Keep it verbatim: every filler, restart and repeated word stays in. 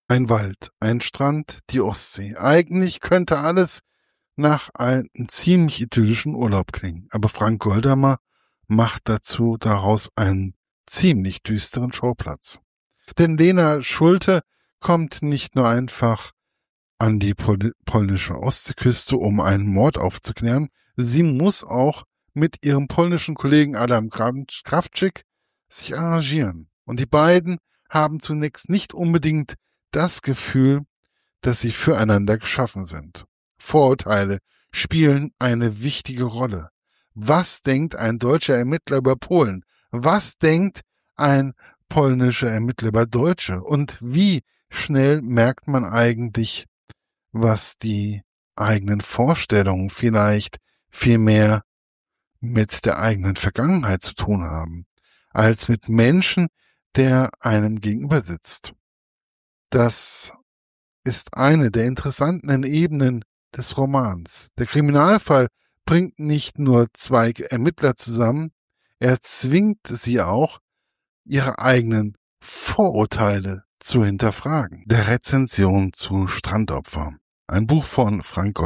Ein Wald, ein Strand, die Ostsee. Eigentlich könnte alles nach einem ziemlich idyllischen Urlaub klingen. Aber Frank Goldamer macht dazu daraus einen ziemlich düsteren Schauplatz. Denn Lena Schulte kommt nicht nur einfach an die pol- polnische Ostseeküste, um einen Mord aufzuklären. Sie muss auch mit ihrem polnischen Kollegen Adam Kram- Krawczyk sich arrangieren. Und die beiden haben zunächst nicht unbedingt das Gefühl, dass sie füreinander geschaffen sind. Vorurteile spielen eine wichtige Rolle. Was denkt ein deutscher Ermittler über Polen? Was denkt ein polnischer Ermittler über Deutsche? Und wie schnell merkt man eigentlich, was die eigenen Vorstellungen vielleicht viel mehr mit der eigenen Vergangenheit zu tun haben, als mit Menschen, der einem gegenüber sitzt? Das ist eine der interessanten Ebenen des Romans. Der Kriminalfall bringt nicht nur zwei Ermittler zusammen, er zwingt sie auch, ihre eigenen Vorurteile zu hinterfragen. Der Rezension zu Strandopfer. Ein Buch von Frank Goldamer.